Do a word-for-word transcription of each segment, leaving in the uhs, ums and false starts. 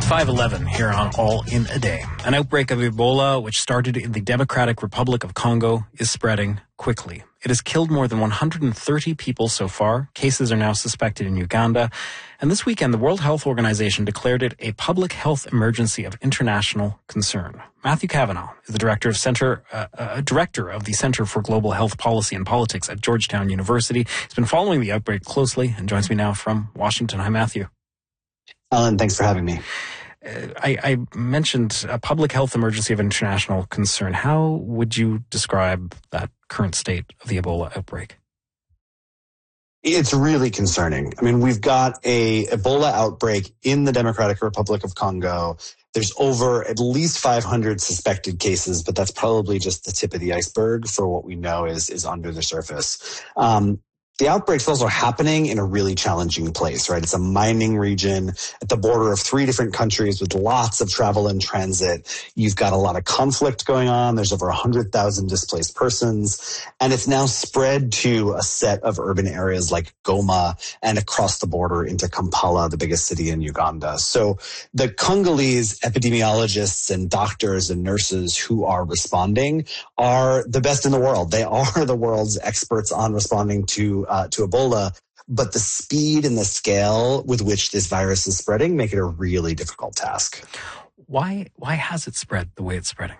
five eleven here on All in a Day. An outbreak of Ebola, which started in the Democratic Republic of Congo, is spreading quickly. It has killed more than one hundred thirty people so far. Cases are now suspected in Uganda. And this weekend, the World Health Organization declared it a public health emergency of international concern. Matthew Cavanaugh is the director of Center, uh, uh, director of the Center for Global Health Policy and Politics at Georgetown University. He's been following the outbreak closely and joins me now from Washington. Hi, Matthew. Alan, thanks for having me. Uh, I, I mentioned a public health emergency of international concern. How would you describe that current state of the Ebola outbreak? It's really concerning. I mean, we've got a Ebola outbreak in the Democratic Republic of Congo. There's over at least five hundred suspected cases, but that's probably just the tip of the iceberg for what we know is, is under the surface. Um, The outbreak's also happening in a really challenging place, right? It's a mining region at the border of three different countries with lots of travel and transit. You've got a lot of conflict going on. There's over one hundred thousand displaced persons. And it's now spread to a set of urban areas like Goma and across the border into Kampala, the biggest city in Uganda. So the Congolese epidemiologists and doctors and nurses who are responding are the best in the world. They are the world's experts on responding to Uh, to Ebola, but the speed and the scale with which this virus is spreading make it a really difficult task. Why, why has it spread the way it's spreading?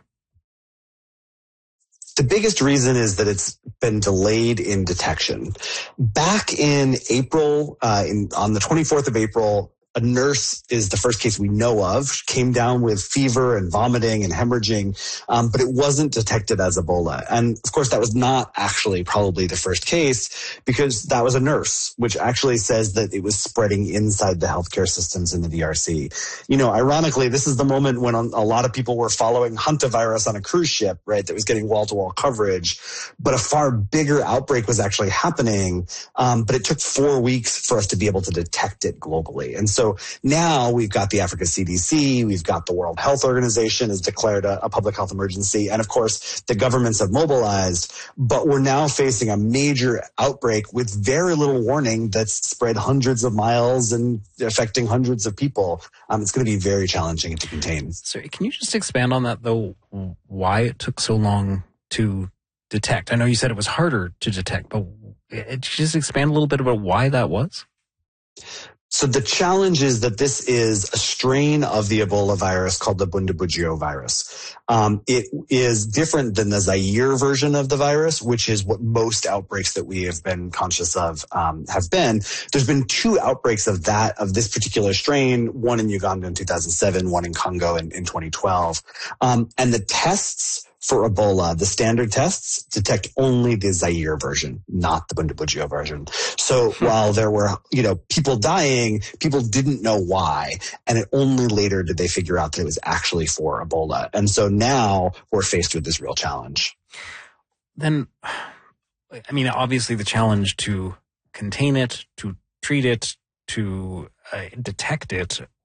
The biggest reason is that it's been delayed in detection. Back in April, uh, in, on the twenty-fourth of April, a nurse is the first case we know of, came down with fever and vomiting and hemorrhaging, um, but it wasn't detected as Ebola. And of course, that was not actually probably the first case because that was a nurse, which actually says that it was spreading inside the healthcare systems in the D R C. You know, ironically, this is the moment when a lot of people were following hantavirus on a cruise ship, right, that was getting wall-to-wall coverage. But a far bigger outbreak was actually happening, um, but it took four weeks for us to be able to detect it globally. And so So now we've got the Africa C D C, we've got the World Health Organization has declared a, a public health emergency, and of course the governments have mobilized, but we're now facing a major outbreak with very little warning that's spread hundreds of miles and affecting hundreds of people. Um, it's going to be very challenging to contain. So can you just expand on that, though, why it took so long to detect? I know you said it was harder to detect, but just expand a little bit about why that was? So the challenge is that this is a strain of the Ebola virus called the Bundibugyo virus. Um, it is different than the Zaire version of the virus, which is what most outbreaks that we have been conscious of um, have been. There's been two outbreaks of that, of this particular strain, one in Uganda in two thousand seven, one in Congo in, in twenty twelve. Um, and the tests for Ebola, the standard tests detect only the Zaire version, not the Bundibugyo version. So while there were, you know, people dying, people didn't know why. And it only later did they figure out that it was actually for Ebola. And so now we're faced with this real challenge. Then, I mean, obviously the challenge to contain it, to treat it, to uh, detect it